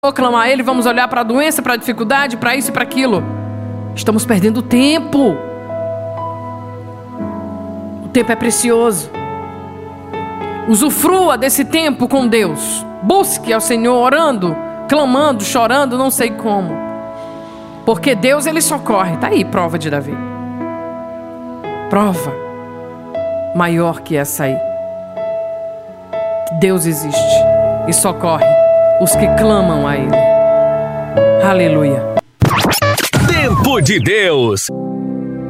clamar a Ele, vamos olhar para a doença, para a dificuldade, para isso e para aquilo. Estamos perdendo tempo. O tempo é precioso. Usufrua desse tempo com Deus. Busque ao Senhor orando, clamando, chorando, não sei como. Porque Deus, Ele socorre. Está aí, prova de Davi. Prova maior que essa aí. Deus existe e socorre os que clamam a Ele. Aleluia. Tempo de Deus.